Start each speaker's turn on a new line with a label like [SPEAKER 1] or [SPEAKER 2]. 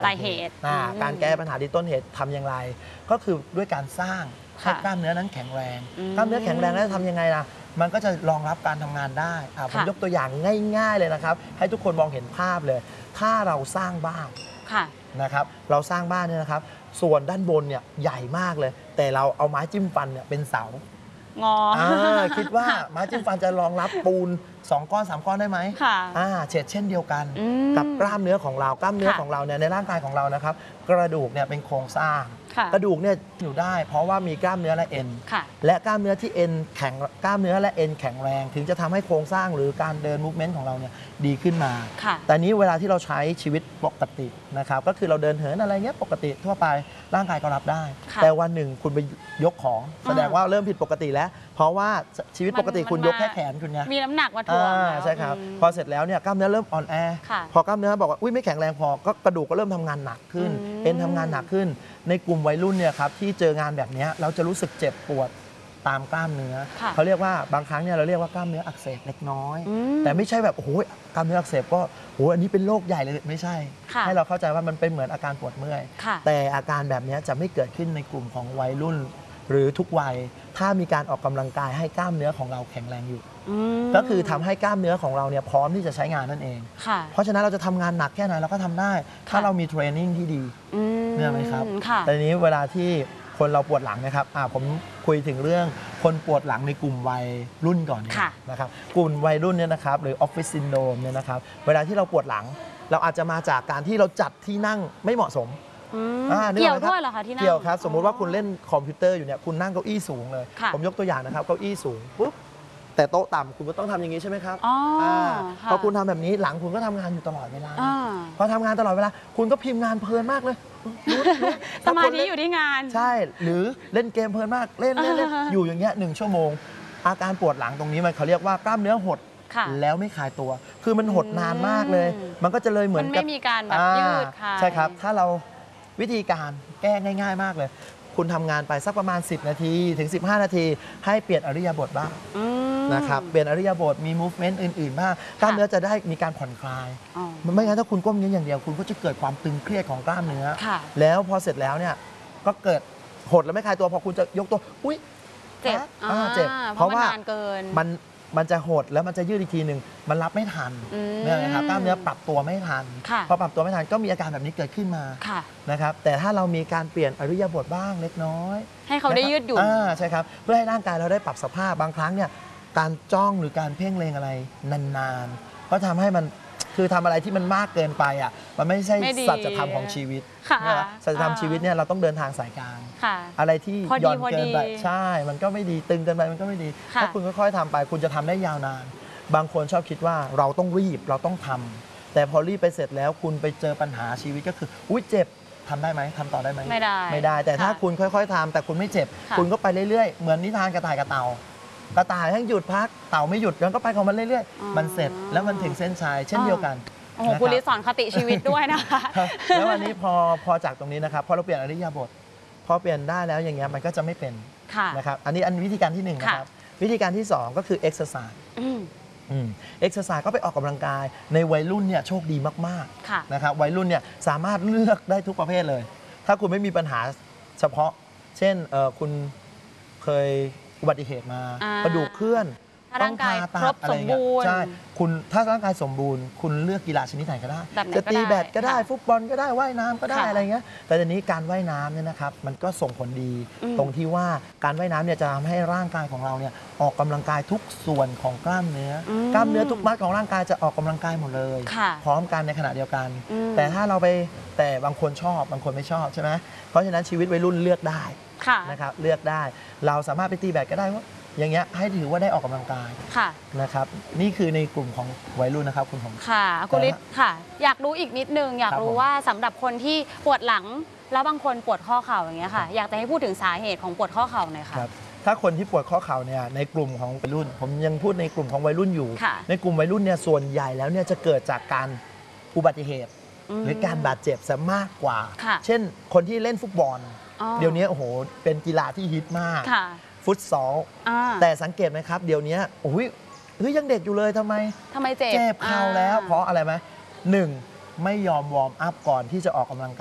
[SPEAKER 1] ปลายเหตุ
[SPEAKER 2] การแก้ปัญหาที่ต้นเหตุทำอย่างไรก็คือด้วยการสร้างให้กล้ามเนื้อนั้นแข็งแรงกล้ามเนื้อแข็งแรงแล้วทำยังไงล่ะมันก็จะรองรับการทำงานได้ผมยกตัวอย่างง่ายๆเลยนะครับให้ทุกคนมองเห็นภาพเลยถ้าเราสร้างบ้านนะครับเราสร้างบ้านเนี่ยนะครับส่วนด้านบนเนี่ยใหญ่มากเลยแต่เราเอาไม้จิ้มฟันเนี่ยเป็นเสางอคิดว่าไม้จิ้มฟันจะรองรับปูน2 ก้อน 3 ก้อนได้ไหมเช่นเดียวกันกับกล้ามเนื้อของเรากล้ามเนื้อของเราเนี่ยในร่างกายของเรานะครับกระดูกเนี่ยเป็นโครงสร้างกระดูกเนี่ยอยู่ได้เพราะว่ามีกล้ามเนื้อและเอ็นและกล้ามเนื้อที่เอ็นแข็งกล้ามเนื้อและเอ็นแข็งแรงถึงจะทำให้โครงสร้างหรือการเดินมูฟเมนต์ของเราเนี่ยดีขึ้นมาแต่นี้เวลาที่เราใช้ชีวิตปกตินะครับก็คือเราเดินเหินอะไรเงี้ยปกติทั่วไปร่างกายก็รับได้แต่วันหนึ่งคุณไปยกของแสดงว่าเริ่มผิดปกติแล้วเพราะว่าชีวิตปกติคุณยกแค่แขนคุณไง
[SPEAKER 1] มีน้ำหนักมาถ่วง
[SPEAKER 2] ใช่ครับพอเสร็จแล้วเนี่ยกล้ามเนื้อเริ่มอ่อนแอพอกล้ามเนื้อบอกว่าอุ้ยไม่แข็งแรงพอก็กระดูกก็เริ่มทำงานหนักขึ้นเอ็นทำงานหนักขึ้นในกลุ่มวัยรุ่นเนี่ยครับที่เจองานแบบนี้เราจะรู้สึกเจ็บปวดตามกล้ามเนื้อเขาเรียกว่าบางครั้งเนี่ยเราเรียกว่ากล้ามเนื้ออักเสบเล็กน้อยแต่ไม่ใช่แบบโอ้โหกล้ามเนื้ออักเสบก็โอ้โหอันนี้เป็นโรคใหญ่เลยไม่ใช่ให้เราเข้าใจว่ามันเป็นเหมือนอาการปวดเมื่อยแต่อาการแบบนี้จะไม่เกิดขึ้นในกลุ่มของวัยรุ่นหรือทุกวัยถ้ามีการออกกำลังกายให้กล้ามเนื้อของเราแข็งแรงอยู่ก็คือทำให้กล้ามเนื้อของเราเนี่ยพร้อมที่จะใช้งานนั่นเองเพราะฉะนั้นเราจะทำงานหนักแค่ไหนเราก็ทำได้ถ้าเรามีเทรนนิ่งที่ดีเนี่ยไหมครับแต่นี้เวลาที่คนเราปวดหลังนะครับผมคุยถึงเรื่องคนปวดหลังในกลุ่มวัยรุ่นก่อนนะครับกลุ่มวัยรุ่นเนี่ยนะครับหรือออฟฟิศซินโดรมเนี่ยนะครับเวลาที่เราปวดหลังเราอาจจะมาจากการที่เราจัดที่นั่งไม่เหมาะสม
[SPEAKER 1] เกี่ยวด้วยเหรอคะที่นั่ง
[SPEAKER 2] เกี่ยวครับสมมุติว่าคุณเล่นคอมพิวเตอร์อยู่เนี่ยคุณนั่งเก้าอี้สูงเลยผมยกตัวอย่างนะครับเก้าอี้สูงปุ๊บแต่โต๊ะต่ำคุณก็ต้องทำอย่างนี้ใช่ไหมครับพอคุณทำแบบนี้หลังคุณก็ทำงานอยู่ตลอดเวลาพอทำงานตลอดเวลาคุณก็พิมพ์งานเพลินมากเลย
[SPEAKER 1] สมาธิอยู่ที่งาน
[SPEAKER 2] ใช่หรือเล่นเกมเพลินมากเล่นอยู่อย่างเงี้ย1 ชั่วโมงอาการปวดหลังตรงนี้มันเขาเรียกว่ากล้ามเนื้อหดแล้วไม่คลายตัวคือมันหดนานมากเลยมันก็จะเลยเหมือนกับ
[SPEAKER 1] ไม่มีการแบบยืดค่ะ
[SPEAKER 2] ใช่ครับถ้าเราวิธีการแก้ง่ายๆมากเลยคุณทำงานไปสักประมาณ10 นาทีถึง15 นาทีให้เปลี่ยนอริยบทบ้างนะครับเปลี่ยนอริยบทมี movement อื่นๆบ้างกล้ามเนื้อจะได้มีการผ่อนคลายไม่งั้นถ้าคุณก้มเงี้ยอย่างเดียวคุณก็จะเกิดความตึงเครียดของกล้ามเนื้อแล้วพอเสร็จแล้วเนี่ยก็เกิดหดแล้วไม่คลายตัวพอคุณจะยกตัวอุ้ย
[SPEAKER 1] เจ็บ
[SPEAKER 2] เพราะว่ามันจะหดแล้วมันจะยืดอีกทีหนึ่งมันรับไม่ทันเนี่ยนะครับกล้ามเนื้อปรับตัวไม่ทันพอปรับตัวไม่ทันก็มีอาการแบบนี้เกิดขึ้นมานะครับแต่ถ้าเรามีการเปลี่ยนอริยบทบ้างเล็กน้อย
[SPEAKER 1] ให้เขาได้ยืดหยุ่น
[SPEAKER 2] ใช่ครับเพื่อให้ร่างกายเราได้ปรับสภาพบางครั้งเนี่ยการจ้องหรือการเพ่งเล็งอะไรนานๆก็ทำให้มันคือทำอะไรที่มันมากเกินไปมันไม่ใช่สัจธรรมของชีวิตสัจธรรมชีวิตเนี่ยเราต้องเดินทางสายกลางอะไรที่หย่อนเกินไปใช่มันก็ไม่ดีตึงเกินไปมันก็ไม่ดีถ้าคุณค่อยๆทำไปคุณจะทำได้ยาวนานบางคนชอบคิดว่าเราต้องรีบเราต้องทำแต่พอรีบไปเสร็จแล้วคุณไปเจอปัญหาชีวิตก็คืออุ้ยเจ็บทำได้ไหมทำต่อได้ไหมไม่ได้แต่ถ้าคุณค่อยๆทำแต่คุณไม่เจ็บคุณก็ไปเรื่อยๆเหมือนนิทานกระต่ายกับเต่ากระต่ายทั้งหยุดพักเต่าไม่หยุดมันก็ไปของมันเรื่อยๆมันเสร็จแล้วมันถึงเส้นชัยเช่นเดียวกัน
[SPEAKER 1] โอ้โหคุณลิสอนคติชีวิตด้วยนะคะ
[SPEAKER 2] แล้ววันนี้พอจากตรงนี้นะครับพอเราเปลี่ยนอริยบทพอเปลี่ยนได้แล้วอย่างเงี้ยมันก็จะไม่เป็นนะครับอันนี้วิธีการที่1นะครับวิธีการที่2ก็คือเอ็กซ์ไซส์เอ็กซ์ไซส์ก็ไปออกกำลังกายในวัยรุ่นเนี่ยโชคดีมากๆนะครับวัยรุ่นเนี่ยสามารถเลือกได้ทุกประเภทเลยถ้าคุณไม่มีปัญหาเฉพาะเช่นคุณเคยอุบัติเหตุมากระดูกเคลื่อน
[SPEAKER 1] ต้องผ่าตัดอะไรเงี้ย
[SPEAKER 2] ใช่คุณถ้าร่างกายสมบูรณ์คุณเลือกกีฬาชนิดไหนก็ได้จะตีแบดก็ได้ฟุตบอลก็ได้ว่ายน้ำก็ได้อะไรเงี้ยแต่ทีนี้การว่ายน้ำเนี่ยนะครับมันก็ส่งผลดีตรงที่ว่าการว่ายน้ำเนี่ยจะทำให้ร่างกายของเราเนี่ยออกกำลังกายทุกส่วนของกล้ามเนื้อกล้ามเนื้อทุกมัดของร่างกายจะออกกำลังกายหมดเลยพร้อมกันในขณะเดียวกันแต่ถ้าเราไปแต่บางคนชอบบางคนไม่ชอบใช่ไหมเพราะฉะนั้นชีวิตวัยรุ่นเลือกได้นะครับเลือกได้เราสามารถไปตีแบดก็ได้ว่าอย่างเงี้ยให้ถือว่าได้ออกกำลังกายนะครับนี่คือในกลุ่มของวัยรุ่นนะครับคุณผม
[SPEAKER 1] ค่ะคุณฤทธิ์ค่ะอยากรู้อีกนิดนึงอยากรู้ว่าสำหรับคนที่ปวดหลังแล้วบางคนปวดข้อเข่าอย่างเงี้ยค่ะอยากจะให้พูดถึงสาเหตุของปวดข้อเข่าหน่อยค่ะ
[SPEAKER 2] ถ้าคนที่ปวดข้อเข่าเนี่ยในกลุ่มของวัยรุ่นผมยังพูดในกลุ่มของวัยรุ่นอยู่ในกลุ่มวัยรุ่นเนี่ยส่วนใหญ่แล้วเนี่ยจะเกิดจากการอุบัติเหตุหรือการบาดเจ็บซะมากกว่าเช่นคนที่เล่นฟุตบอลเดี๋ยวนี้โอ้โหเป็นกีฬาที่ฮิตมากฟุตซอลแต่สังเกตไหมครับเดี๋ยวนี้โอ้ยยังเด็กอยู่เลยทำไม
[SPEAKER 1] เจ็บ
[SPEAKER 2] เข่าแล้วเพราะอะไรไหม1 ไม่ยอมวอร์มอัพก่อนที่จะออกกำลังกาย